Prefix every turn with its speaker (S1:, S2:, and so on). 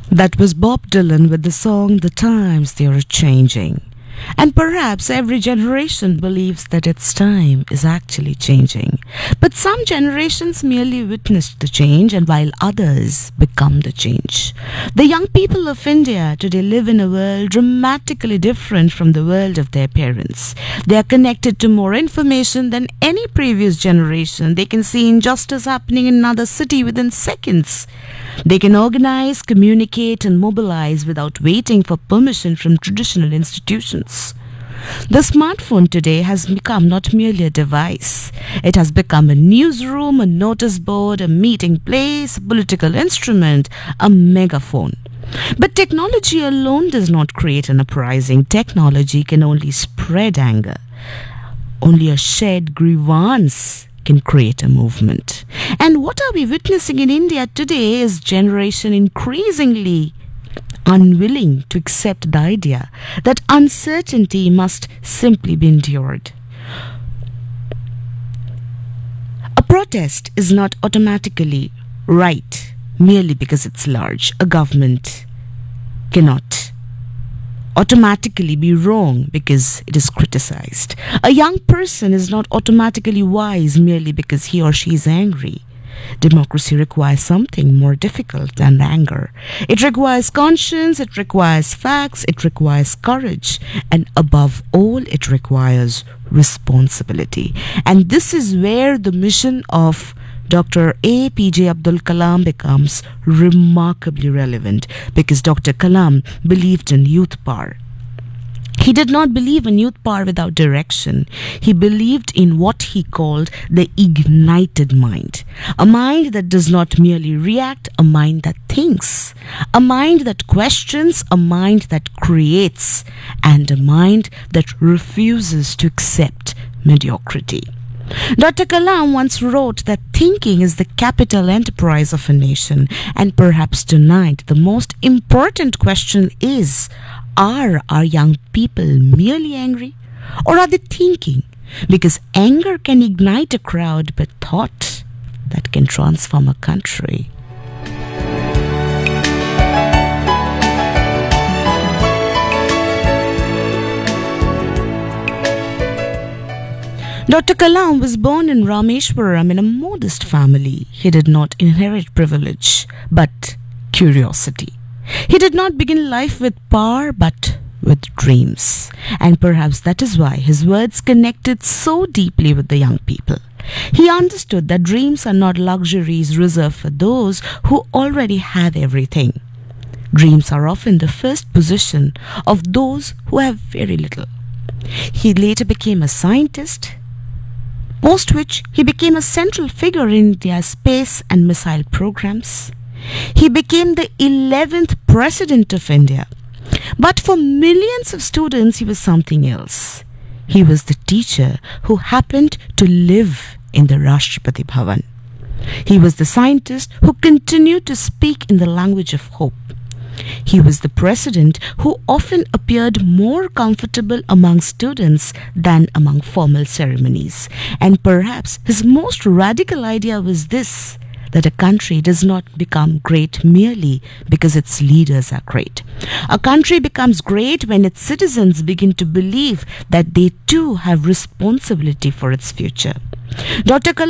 S1: That was Bob Dylan with the song The Times They Are Changing. And perhaps every generation believes that its time is actually changing. But some generations merely witnessed the change, and while others become the change. The young people of India today live in a world dramatically different from the world of their parents. They are connected to more information than any previous generation. They can see injustice happening in another city within seconds. They can organize, communicate, and mobilize without waiting for permission from traditional institutions. The smartphone today has become not merely a device. It has become a newsroom, a notice board, a meeting place, a political instrument, a megaphone. But technology alone does not create an uprising. Technology can only spread anger. Only a shared grievance can create a movement. And what are we witnessing in India today is generation increasingly unwilling to accept the idea that uncertainty must simply be endured. A protest is not automatically right merely because it's large. A government cannot automatically be wrong because it is criticized. A young person is not automatically wise merely because he or she is angry. Democracy requires something more difficult than anger. It requires conscience, it requires facts, it requires courage, and above all, it requires responsibility. And this is where the mission of Dr. APJ Abdul Kalam becomes remarkably relevant, because Dr. Kalam believed in youth power. He did not believe in youth power without direction. He believed in what he called the ignited mind. A mind that does not merely react, a mind that thinks, a mind that questions, a mind that creates, and a mind that refuses to accept mediocrity. Dr. Kalam once wrote that thinking is the capital enterprise of a nation, and perhaps tonight the most important question is, are our young people merely angry, or are they thinking? Because anger can ignite a crowd, but thought that can transform a country. Dr. Kalam was born in Rameshwaram in a modest family. He did not inherit privilege, but curiosity. He did not begin life with power, but with dreams. And perhaps that is why his words connected so deeply with the young people. He understood that dreams are not luxuries reserved for those who already have everything. Dreams are often the first possession of those who have very little. He later became a scientist, post which he became a central figure in India's space and missile programs. He became the 11th president of India. But for millions of students, he was something else. He was the teacher who happened to live in the Rashtrapati Bhavan. He was the scientist who continued to speak in the language of hope. He was the president who often appeared more comfortable among students than among formal ceremonies. And perhaps his most radical idea was this: that a country does not become great merely because its leaders are great. A country becomes great when its citizens begin to believe that they too have responsibility for its future. Dr.